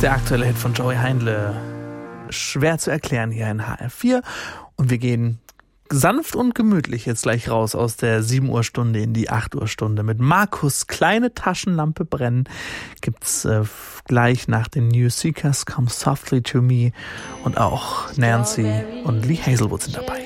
Der aktuelle Hit von Joey Heindle. Schwer zu erklären hier in HR4. Und wir gehen sanft und gemütlich jetzt gleich raus aus der 7 Uhr Stunde in die 8 Uhr Stunde. Mit Markus Kleine Taschenlampe brennen gibt's gleich nach den New Seekers Come Softly to Me. Und auch Nancy und Lee Hazelwood sind dabei.